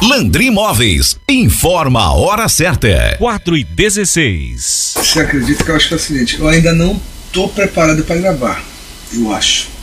Landry Móveis, informa a hora certa. 4h16. Você acredita que eu acho que é o seguinte, eu ainda não tô preparado para gravar, eu acho.